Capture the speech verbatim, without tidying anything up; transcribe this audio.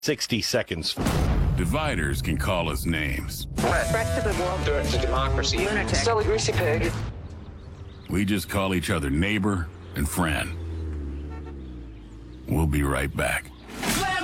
sixty seconds. Dividers can call us names. Threat to the world. Threat to democracy. Lunatic. Still a greasy pig. We just call each other neighbor and friend. We'll be right back.